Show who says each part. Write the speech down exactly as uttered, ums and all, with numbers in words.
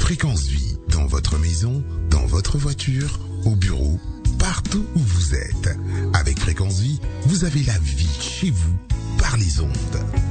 Speaker 1: Fréquence Vie, dans votre maison, dans votre voiture, au bureau, partout où vous êtes. Avec Fréquence Vie, vous avez la vie chez vous par les ondes.